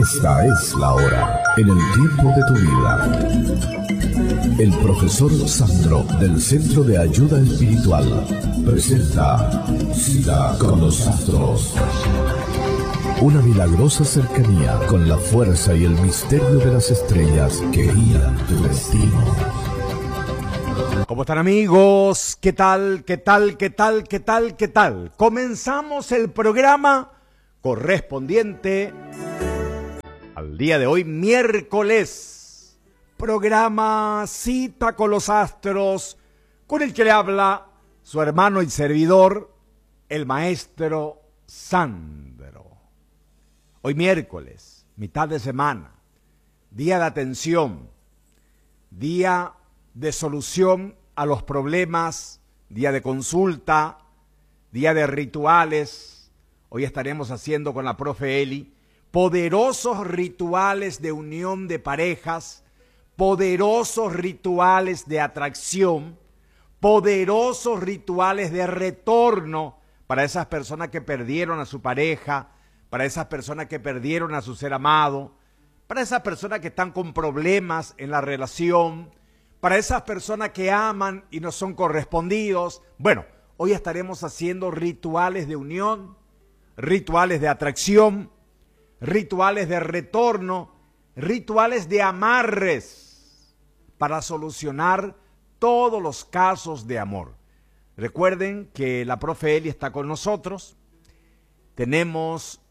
Esta es la hora, en el tiempo de tu vida. El profesor Sandro del Centro de Ayuda Espiritual presenta Cita con los Astros. Una milagrosa cercanía con la fuerza y el misterio de las estrellas que guían tu destino. ¿Cómo están, amigos? ¿Qué tal? ¿Qué tal? ¿Qué tal? ¿Qué tal? ¿Qué tal? Comenzamos el programa correspondiente al día de hoy, miércoles. Programa Cita con los Astros, con el que le habla su hermano y servidor, el maestro Sandro. Hoy miércoles, mitad de semana, día de atención, día de solución a los problemas, día de consulta, día de rituales. Hoy estaremos haciendo con la profe Eli poderosos rituales de unión de parejas, poderosos rituales de atracción, poderosos rituales de retorno para esas personas que perdieron a su pareja, para esas personas que perdieron a su ser amado, para esas personas que están con problemas en la relación, para esas personas que aman y no son correspondidos. Bueno, hoy estaremos haciendo rituales de unión, rituales de atracción, rituales de retorno, rituales de amarres para solucionar todos los casos de amor. Recuerden que la profe Eli está con nosotros. Tenemos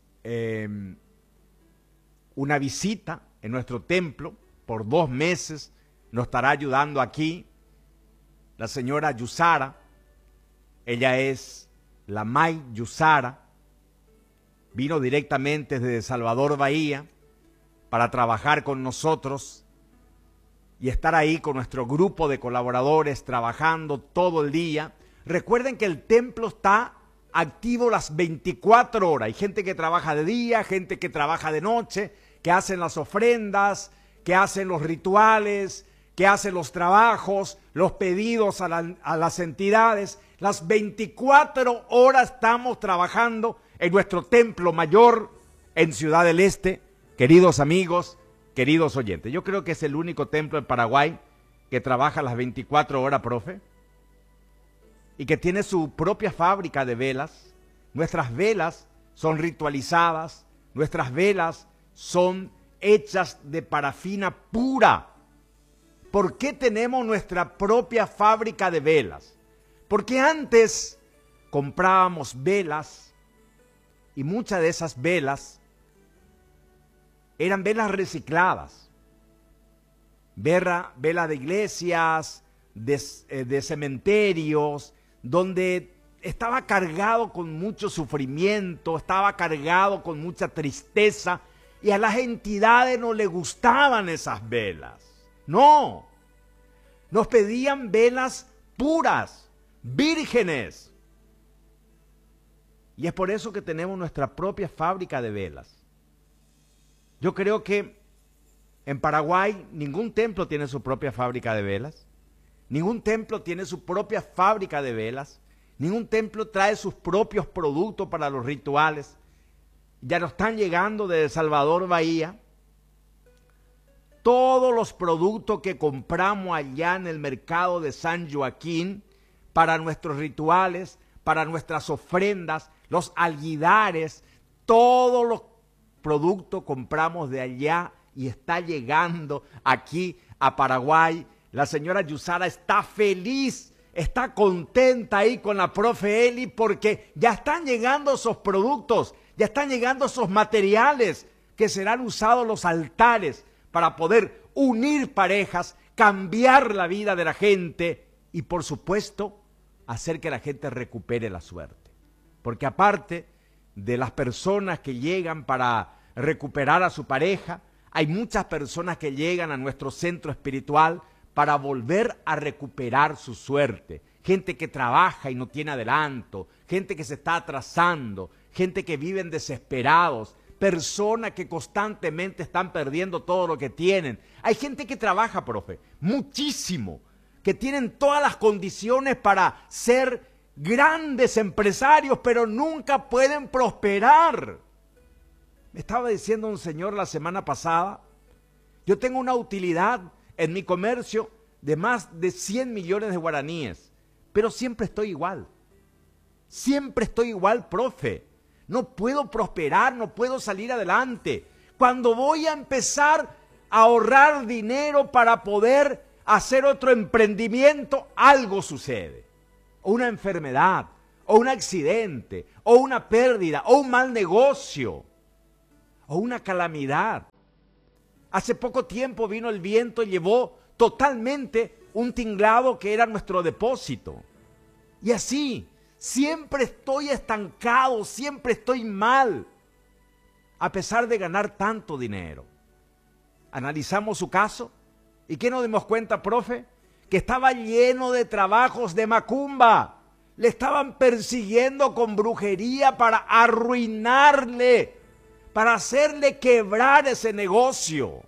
una visita en nuestro templo por 2 meses. Nos estará ayudando aquí la señora Yusara. Ella es la May Yusara. Vino directamente desde Salvador Bahía para trabajar con nosotros y estar ahí con nuestro grupo de colaboradores trabajando todo el día. Recuerden que el templo está activo las 24 horas. Hay gente que trabaja de día, gente que trabaja de noche, que hacen las ofrendas, que hacen los rituales, que hacen los trabajos, los pedidos a las entidades. Las 24 horas estamos trabajando en nuestro templo mayor en Ciudad del Este. Queridos amigos, queridos oyentes, yo creo que es el único templo en Paraguay que trabaja las 24 horas, profe, y que tiene su propia fábrica de velas. Nuestras velas son ritualizadas, nuestras velas son hechas de parafina pura. ¿Por qué tenemos nuestra propia fábrica de velas? Porque antes comprábamos velas y muchas de esas velas eran velas recicladas. Velas de iglesias, de cementerios, donde estaba cargado con mucho sufrimiento, estaba cargado con mucha tristeza, y a las entidades no les gustaban esas velas. No, nos pedían velas puras, vírgenes. Y es por eso que tenemos nuestra propia fábrica de velas. Yo creo que en Paraguay ningún templo tiene su propia fábrica de velas. Ningún templo tiene su propia fábrica de velas. Ningún templo trae sus propios productos para los rituales. Ya nos están llegando desde Salvador Bahía. Todos los productos que compramos allá en el mercado de San Joaquín para nuestros rituales, para nuestras ofrendas, los alguidares, todos los productos compramos de allá y está llegando aquí a Paraguay. La señora Yusara está feliz, está contenta ahí con la profe Eli porque ya están llegando esos productos, ya están llegando esos materiales que serán usados en los altares para poder unir parejas, cambiar la vida de la gente y, por supuesto, hacer que la gente recupere la suerte. Porque aparte de las personas que llegan para recuperar a su pareja, hay muchas personas que llegan a nuestro centro espiritual para volver a recuperar su suerte. Gente que trabaja y no tiene adelanto, gente que se está atrasando, gente que viven desesperados, personas que constantemente están perdiendo todo lo que tienen. Hay gente que trabaja, profe, muchísimo, que tienen todas las condiciones para ser grandes empresarios, pero nunca pueden prosperar. Me estaba diciendo un señor la semana pasada, yo tengo una utilidad en mi comercio de más de 100 millones de guaraníes, pero siempre estoy igual. Siempre estoy igual, profe. No puedo prosperar, no puedo salir adelante. Cuando voy a empezar a ahorrar dinero para poder hacer otro emprendimiento, algo sucede. O una enfermedad, o un accidente, o una pérdida, o un mal negocio, o una calamidad. Hace poco tiempo vino el viento y llevó totalmente un tinglado que era nuestro depósito. Y así, siempre estoy estancado, siempre estoy mal, a pesar de ganar tanto dinero. Analizamos su caso, ¿y qué nos dimos cuenta, profe? Que estaba lleno de trabajos de macumba. Le estaban persiguiendo con brujería para arruinarle, para hacerle quebrar ese negocio.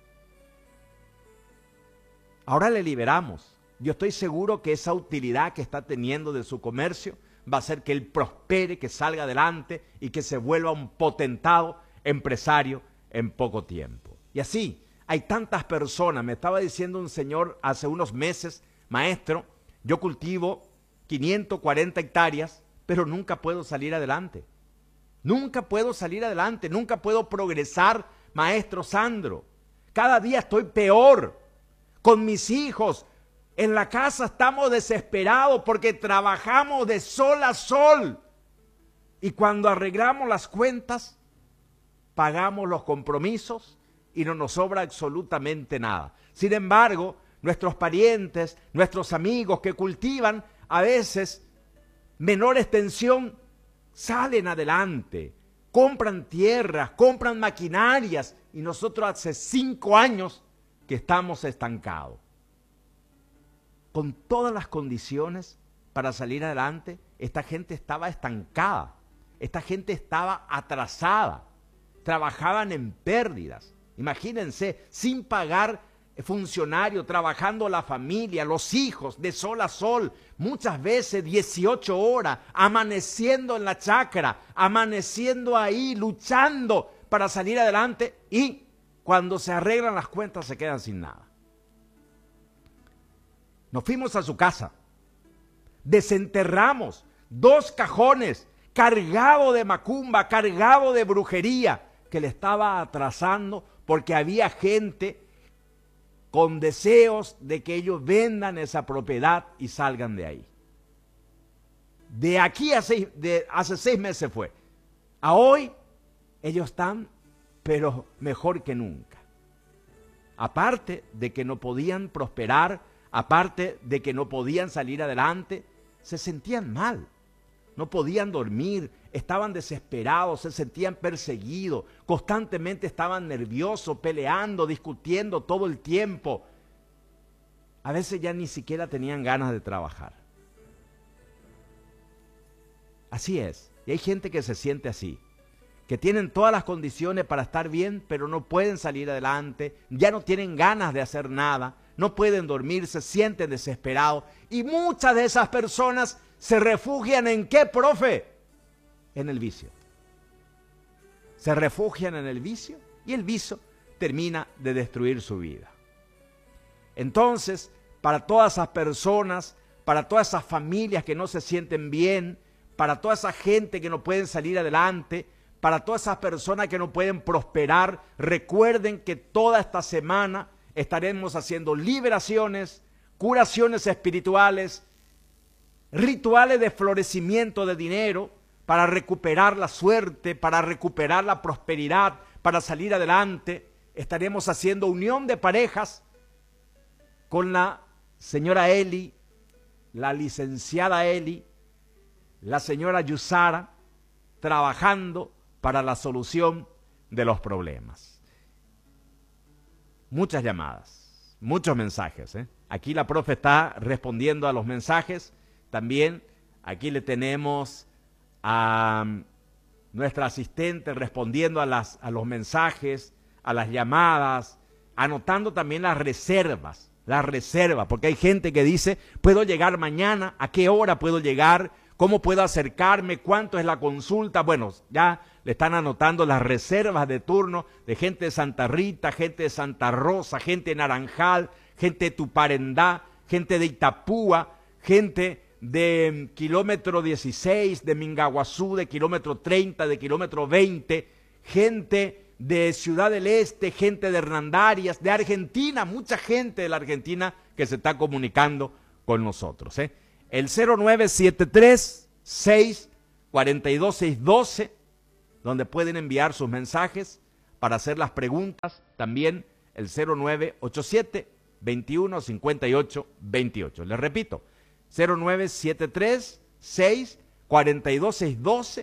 Ahora le liberamos. Yo estoy seguro que esa utilidad que está teniendo de su comercio va a hacer que él prospere, que salga adelante y que se vuelva un potentado empresario en poco tiempo. Y así, hay tantas personas. Me estaba diciendo un señor hace unos meses, maestro, yo cultivo 540 hectáreas, pero nunca puedo salir adelante. Nunca puedo salir adelante, nunca puedo progresar, maestro Sandro. Cada día estoy peor con mis hijos. En la casa estamos desesperados porque trabajamos de sol a sol. Y cuando arreglamos las cuentas, pagamos los compromisos y no nos sobra absolutamente nada. Sin embargo, nuestros parientes, nuestros amigos que cultivan a veces menor extensión, salen adelante, compran tierras, compran maquinarias y nosotros hace 5 años que estamos estancados. Con todas las condiciones para salir adelante, esta gente estaba estancada, esta gente estaba atrasada, trabajaban en pérdidas. Imagínense, sin pagar funcionario, trabajando la familia, los hijos, de sol a sol, muchas veces 18 horas, amaneciendo en la chacra, amaneciendo ahí, luchando para salir adelante y cuando se arreglan las cuentas se quedan sin nada. Nos fuimos a su casa, desenterramos 2 cajones cargados de macumba, cargados de brujería que le estaba atrasando porque había gente con deseos de que ellos vendan esa propiedad y salgan de ahí. De aquí a hace 6 meses fue. A hoy ellos están, pero mejor que nunca. Aparte de que no podían prosperar, aparte de que no podían salir adelante, se sentían mal. No podían dormir, estaban desesperados, se sentían perseguidos, constantemente estaban nerviosos, peleando, discutiendo todo el tiempo. A veces ya ni siquiera tenían ganas de trabajar. Así es, y hay gente que se siente así, que tienen todas las condiciones para estar bien, pero no pueden salir adelante, ya no tienen ganas de hacer nada, no pueden dormir, se sienten desesperados, y muchas de esas personas se refugian ¿en qué, profe? En el vicio. Se refugian en el vicio y el vicio termina de destruir su vida. Entonces, para todas esas personas, para todas esas familias que no se sienten bien, para toda esa gente que no pueden salir adelante, para todas esas personas que no pueden prosperar, recuerden que toda esta semana estaremos haciendo liberaciones, curaciones espirituales, rituales de florecimiento de dinero para recuperar la suerte, para recuperar la prosperidad, para salir adelante. Estaremos haciendo unión de parejas con la señora Eli, la licenciada Eli, la señora Yusara, trabajando para la solución de los problemas. Muchas llamadas, muchos mensajes, Aquí la profe está respondiendo a los mensajes. También aquí le tenemos a nuestra asistente respondiendo a los mensajes, a las llamadas, anotando también las reservas, porque hay gente que dice, puedo llegar mañana, ¿a qué hora puedo llegar? ¿Cómo puedo acercarme? ¿Cuánto es la consulta? Bueno, ya le están anotando las reservas de turno de gente de Santa Rita, gente de Santa Rosa, gente de Naranjal, gente de Tuparendá, gente de Itapúa, gente de kilómetro 16, de Mingaguazú, de kilómetro 30, de kilómetro 20, gente de Ciudad del Este, gente de Hernandarias, de Argentina, mucha gente de la Argentina que se está comunicando con nosotros. El 0973-642-612, donde pueden enviar sus mensajes para hacer las preguntas. También el 0987-2158-28. Les repito, 0973-642-612,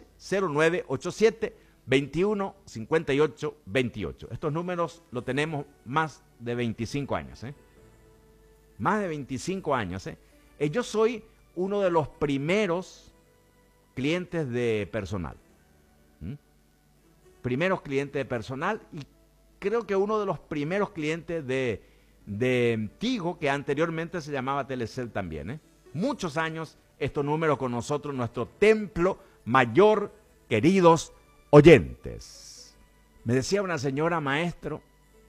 0987-2158-28. Estos números los tenemos más de 25 años. Más de 25 años. Yo soy uno de los primeros clientes de personal. Primeros clientes de personal, y creo que uno de los primeros clientes de Tigo, que anteriormente se llamaba Telecel también. Muchos años estos números con nosotros, nuestro templo mayor, queridos oyentes. Me decía una señora, maestro,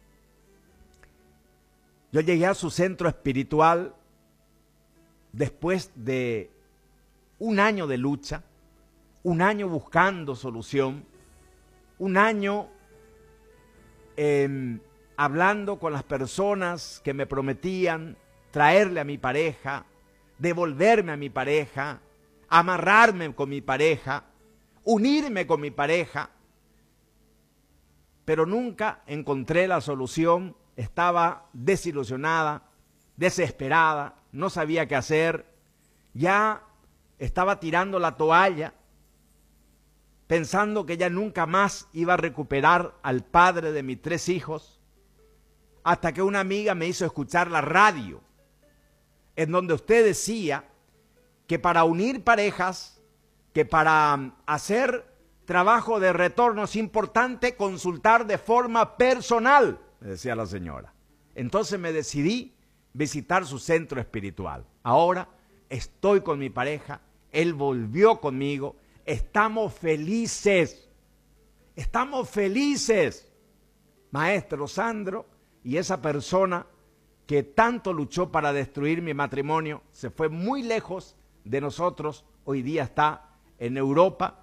yo llegué a su centro espiritual después de un año de lucha, un año buscando solución, un año hablando con las personas que me prometían traerle a mi pareja, devolverme a mi pareja, amarrarme con mi pareja, unirme con mi pareja, pero nunca encontré la solución. Estaba desilusionada, desesperada, no sabía qué hacer, ya estaba tirando la toalla, pensando que ya nunca más iba a recuperar al padre de mis 3 hijos, hasta que una amiga me hizo escuchar la radio, en donde usted decía que para unir parejas, que para hacer trabajo de retorno es importante consultar de forma personal, me decía la señora. Entonces me decidí visitar su centro espiritual. Ahora estoy con mi pareja, él volvió conmigo, estamos felices, maestro Sandro, y esa persona que tanto luchó para destruir mi matrimonio se fue muy lejos de nosotros, hoy día está en Europa,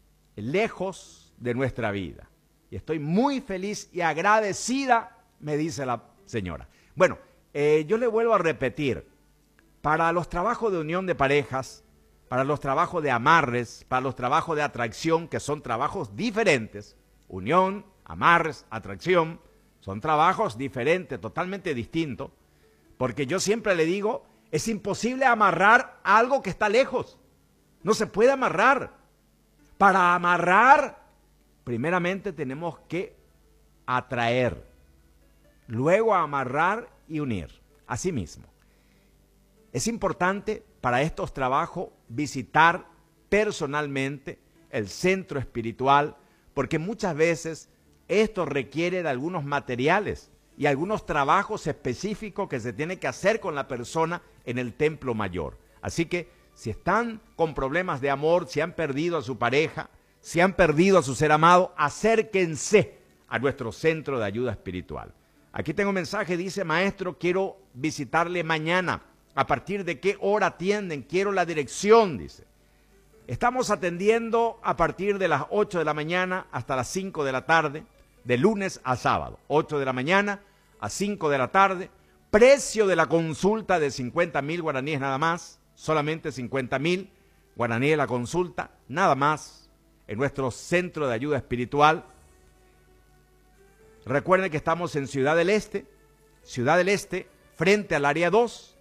lejos de nuestra vida. Y estoy muy feliz y agradecida, me dice la señora. Bueno, yo le vuelvo a repetir, para los trabajos de unión de parejas, para los trabajos de amarres, para los trabajos de atracción, que son trabajos diferentes, unión, amarres, atracción, son trabajos diferentes, totalmente distintos, porque yo siempre le digo, es imposible amarrar algo que está lejos, no se puede amarrar. Para amarrar, primeramente tenemos que atraer, luego amarrar y unir, así mismo. Es importante para estos trabajos visitar personalmente el centro espiritual, porque muchas veces esto requiere de algunos materiales y algunos trabajos específicos que se tiene que hacer con la persona en el templo mayor. Así que si están con problemas de amor, si han perdido a su pareja, si han perdido a su ser amado, acérquense a nuestro centro de ayuda espiritual. Aquí tengo un mensaje, dice, maestro, quiero visitarle mañana. ¿A partir de qué hora atienden? Quiero la dirección, dice. Estamos atendiendo a partir de las 8 de la mañana hasta las 5 de la tarde, de lunes a sábado. 8 de la mañana a 5 de la tarde. Precio de la consulta de 50.000 guaraníes nada más. Solamente 50.000 guaraníes la consulta, nada más, en nuestro centro de ayuda espiritual. Recuerden que estamos en Ciudad del Este, frente al área 2,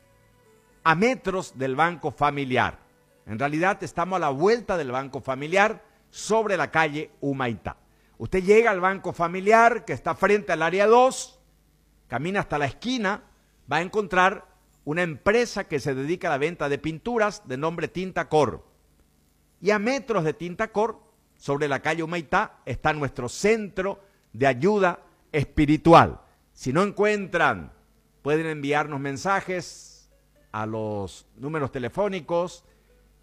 a metros del Banco Familiar. En realidad estamos a la vuelta del Banco Familiar, sobre la calle Humaitá. Usted llega al Banco Familiar, que está frente al área 2, camina hasta la esquina, va a encontrar una empresa que se dedica a la venta de pinturas de nombre Tinta Cor. Y a metros de Tinta Cor, sobre la calle Humaitá, está nuestro centro de ayuda espiritual. Si no encuentran, pueden enviarnos mensajes a los números telefónicos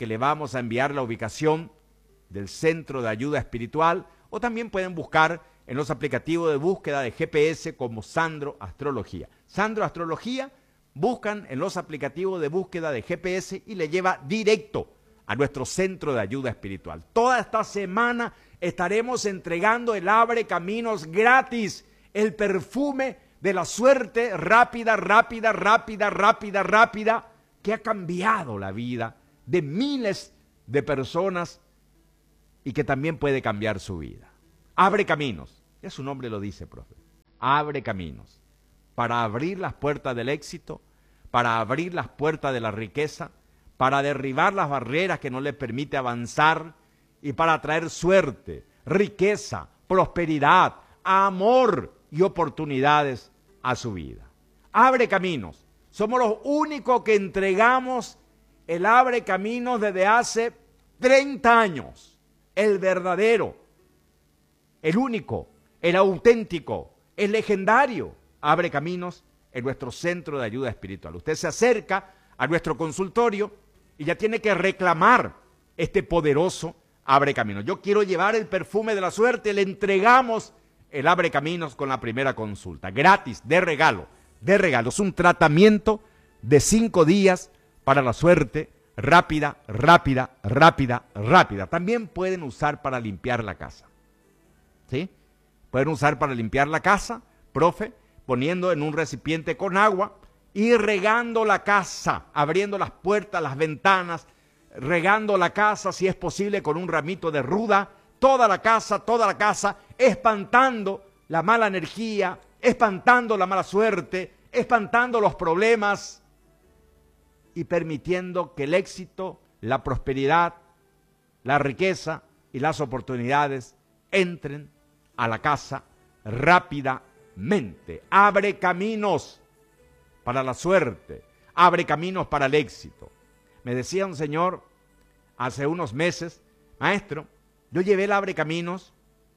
que le vamos a enviar la ubicación del Centro de Ayuda Espiritual, o también pueden buscar en los aplicativos de búsqueda de GPS como Sandro Astrología. Sandro Astrología, buscan en los aplicativos de búsqueda de GPS y le lleva directo a nuestro Centro de Ayuda Espiritual. Toda esta semana estaremos entregando el Abre Caminos gratis, el perfume de la suerte rápida, rápida, rápida, rápida, rápida, que ha cambiado la vida de miles de personas y que también puede cambiar su vida. Abre caminos, ya su nombre lo dice, profe. Abre caminos para abrir las puertas del éxito, para abrir las puertas de la riqueza, para derribar las barreras que no le permite avanzar y para traer suerte, riqueza, prosperidad, amor y oportunidades a su vida. Abre caminos. Somos los únicos que entregamos el Abre Caminos desde hace 30 años. El verdadero, el único, el auténtico, el legendario Abre Caminos en nuestro Centro de Ayuda Espiritual. Usted se acerca a nuestro consultorio y ya tiene que reclamar este poderoso Abre Caminos. Yo quiero llevar el perfume de la suerte, le entregamos el Abre Caminos con la primera consulta, gratis, de regalo, de regalo. Es un tratamiento de 5 días para la suerte, rápida, rápida, rápida, rápida. También pueden usar para limpiar la casa, ¿sí? Pueden usar para limpiar la casa, profe, poniendo en un recipiente con agua y regando la casa, abriendo las puertas, las ventanas, regando la casa, si es posible, con un ramito de ruda, toda la casa, espantando la mala energía, espantando la mala suerte, espantando los problemas y permitiendo que el éxito, la prosperidad, la riqueza y las oportunidades entren a la casa rápidamente. Abre caminos para la suerte, abre caminos para el éxito. Me decía un señor hace unos meses, maestro, yo llevé el Abre Caminos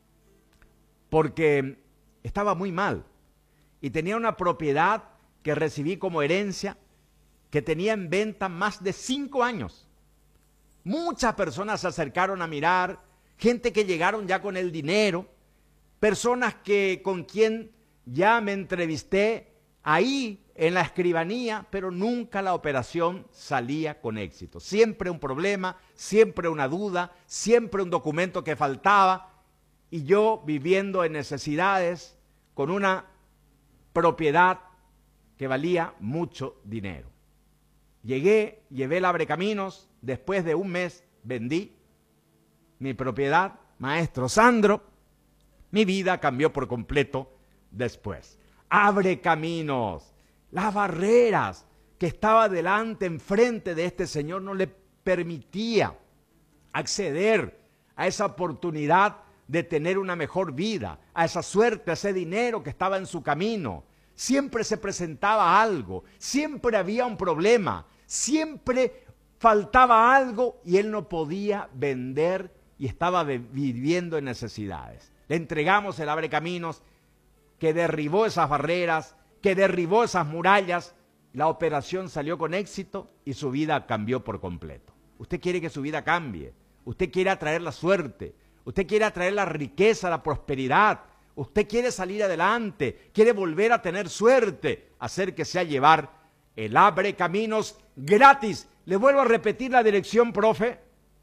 porque estaba muy mal y tenía una propiedad que recibí como herencia que tenía en venta más de 5 años. Muchas personas se acercaron a mirar, gente que llegaron ya con el dinero, personas con quien ya me entrevisté ahí en la escribanía, pero nunca la operación salía con éxito. Siempre un problema, siempre una duda, siempre un documento que faltaba y yo viviendo en necesidades con una propiedad que valía mucho dinero. Llevé el Abre Caminos, después de un mes vendí mi propiedad, maestro Sandro, mi vida cambió por completo después. Abre caminos. Las barreras que estaba delante, enfrente de este señor, no le permitía acceder a esa oportunidad de tener una mejor vida, a esa suerte, a ese dinero que estaba en su camino. Siempre se presentaba algo, siempre había un problema, siempre faltaba algo y él no podía vender y estaba viviendo en necesidades. Le entregamos el Abre Caminos que derribó esas barreras, que derribó esas murallas, la operación salió con éxito y su vida cambió por completo. Usted quiere que su vida cambie, usted quiere atraer la suerte, usted quiere atraer la riqueza, la prosperidad, usted quiere salir adelante, quiere volver a tener suerte, acérquese a llevar el Abre Caminos gratis. Le vuelvo a repetir la dirección, profe.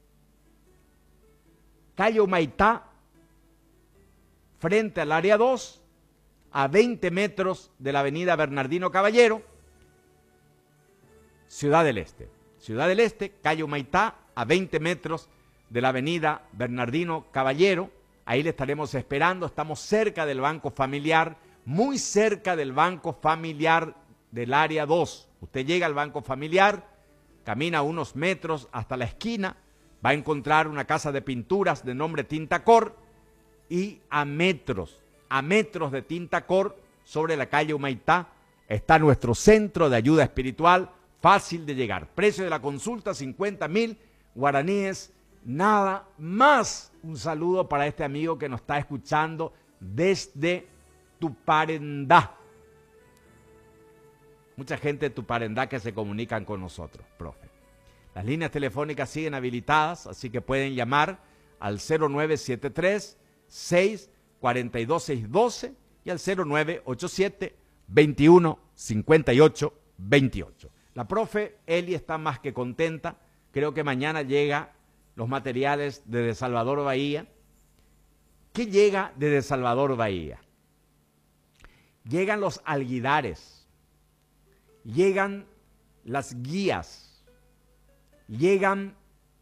Calle Humaitá, frente al área 2, a 20 metros de la avenida Bernardino Caballero, Ciudad del Este. Ciudad del Este, calle Humaitá, a 20 metros de la avenida Bernardino Caballero. Ahí le estaremos esperando. Estamos cerca del Banco Familiar, muy cerca del Banco Familiar del área 2. Usted llega al Banco Familiar, camina unos metros hasta la esquina, va a encontrar una casa de pinturas de nombre Tintacor y a metros de Tintacor, sobre la calle Humaitá, está nuestro Centro de Ayuda Espiritual, fácil de llegar. Precio de la consulta, 50.000 guaraníes, nada más. Un saludo para este amigo que nos está escuchando desde Tuparendá. Mucha gente de Tuparendá que se comunican con nosotros, profe. Las líneas telefónicas siguen habilitadas, así que pueden llamar al 0973-642-612 y al 0987-2158-28. La profe Eli está más que contenta. Creo que mañana llegan los materiales de Salvador Bahía. ¿Qué llega de Salvador Bahía? Llegan los alguidares, llegan las guías, llegan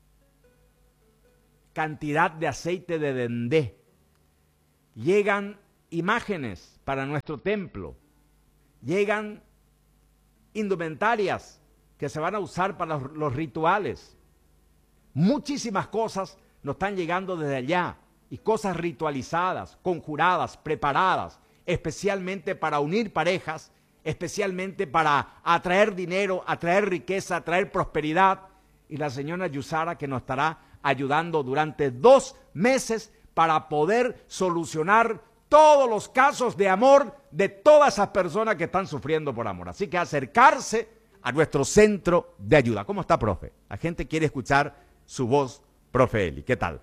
cantidad de aceite de dendé, llegan imágenes para nuestro templo, llegan indumentarias que se van a usar para los rituales. Muchísimas cosas nos están llegando desde allá, y cosas ritualizadas, conjuradas, preparadas, especialmente para unir parejas, especialmente para atraer dinero, atraer riqueza, atraer prosperidad. Y la señora Yusara, que nos estará ayudando durante 2 meses para poder solucionar todos los casos de amor de todas esas personas que están sufriendo por amor. Así que acercarse a nuestro centro de ayuda. ¿Cómo está, profe? La gente quiere escuchar su voz, profe Eli. ¿Qué tal?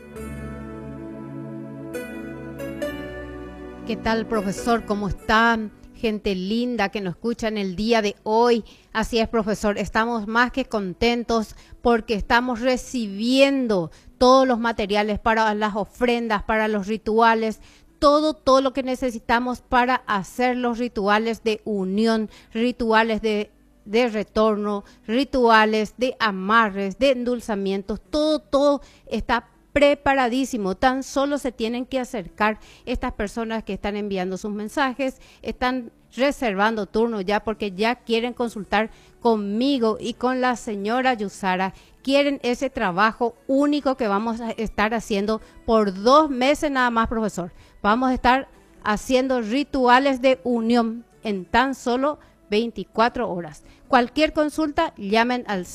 ¿Qué tal, profesor? ¿Cómo están? Gente linda que nos escucha en el día de hoy. Así es, profesor, estamos más que contentos porque estamos recibiendo todos los materiales para las ofrendas, para los rituales, todo lo que necesitamos para hacer los rituales de unión, rituales de retorno, rituales de amarres, de endulzamientos, todo está preparadísimo. Tan solo se tienen que acercar estas personas que están enviando sus mensajes, están reservando turno ya porque ya quieren consultar conmigo y con la señora Yusara. Quieren ese trabajo único que vamos a estar haciendo por 2 meses nada más, profesor. Vamos a estar haciendo rituales de unión en tan solo 24 horas. Cualquier consulta, llamen al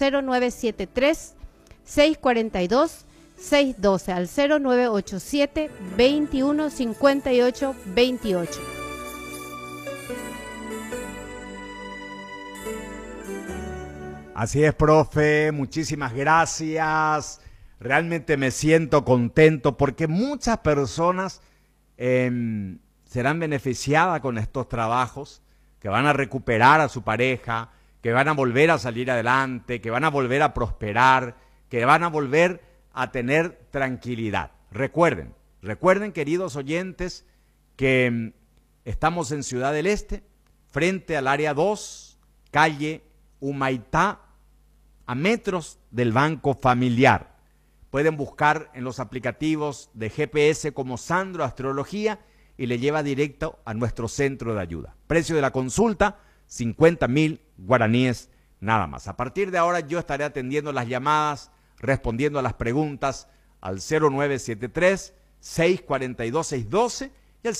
0973-642-612 al 0987-2158-28. Así es, profe, muchísimas gracias. Realmente me siento contento porque muchas personas serán beneficiadas con estos trabajos, que van a recuperar a su pareja, que van a volver a salir adelante, que van a volver a prosperar, que van a volver a tener tranquilidad. Recuerden, queridos oyentes, que estamos en Ciudad del Este, frente al área 2, calle Humaitá, a metros del Banco Familiar. Pueden buscar en los aplicativos de GPS como Sandro Astrología y le lleva directo a nuestro centro de ayuda. Precio de la consulta, 50.000 guaraníes nada más. A partir de ahora yo estaré atendiendo las llamadas, respondiendo a las preguntas al 0973-642-612 y al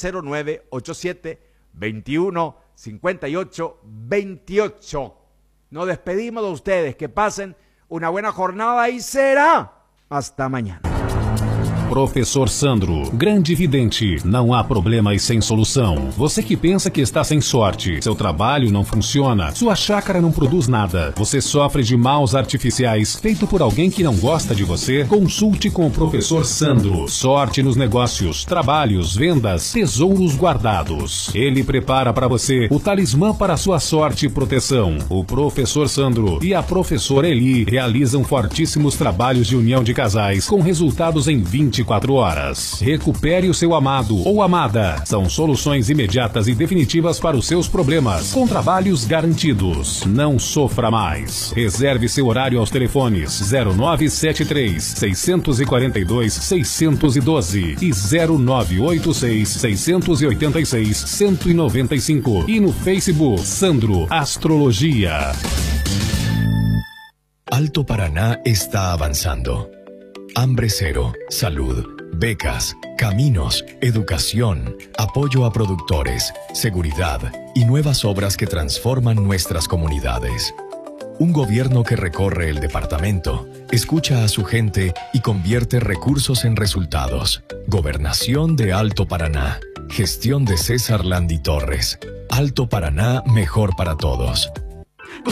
0987-2158-28. Nos despedimos de ustedes, que pasen una buena jornada y será hasta mañana. Professor Sandro, grande vidente, não há problemas sem solução. Você que pensa que está sem sorte, seu trabalho não funciona, sua chácara não produz nada, você sofre de maus artificiais feito por alguém que não gosta de você, consulte com o Professor Sandro. Sorte nos negócios, trabalhos, vendas, tesouros guardados. Ele prepara para você o talismã para sua sorte e proteção. O Professor Sandro e a Professora Eli realizam fortíssimos trabalhos de união de casais com resultados em 24 horas. Recupere o seu amado ou amada. São soluções imediatas e definitivas para os seus problemas, com trabalhos garantidos. Não sofra mais. Reserve seu horário aos telefones 0973 642 612 e 0986 686 195 e no Facebook Sandro Astrologia. Alto Paraná está avanzando. Hambre cero, salud, becas, caminos, educación, apoyo a productores, seguridad y nuevas obras que transforman nuestras comunidades. Un gobierno que recorre el departamento, escucha a su gente y convierte recursos en resultados. Gobernación de Alto Paraná. Gestión de César Landi Torres. Alto Paraná, mejor para todos.